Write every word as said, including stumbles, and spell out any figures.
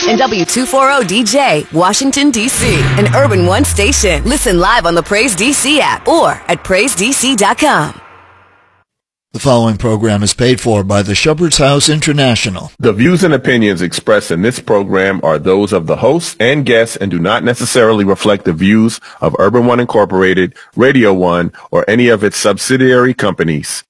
and W two forty D J, Washington, D C, an Urban One station. Listen live on the Praise D C app or at praise d c dot com. The following program is paid for by the Shepherd's House International. The views and opinions expressed in this program are those of the hosts and guests and do not necessarily reflect the views of Urban One Incorporated, Radio One, or any of its subsidiary companies.